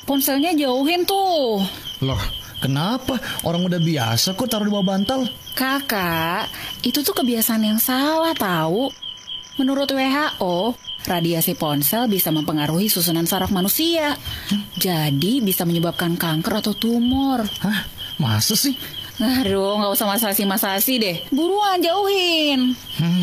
ponselnya jauhin tuh. Loh, kenapa? Orang udah biasa kok taruh di bawah bantal. Kakak, itu tuh kebiasaan yang salah tahu. Menurut WHO, radiasi ponsel bisa mempengaruhi susunan saraf manusia. Jadi bisa menyebabkan kanker atau tumor. Hah? Masa sih? Aduh, nggak usah masasi-masasi deh. Buruan jauhin.